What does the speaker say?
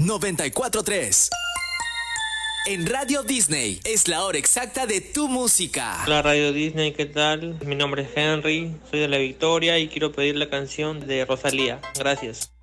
94.3. En Radio Disney es la hora exacta de tu música. Hola Radio Disney, ¿qué tal? Mi nombre es Henry, soy de La Victoria y quiero pedir la canción de Rosalía. Gracias.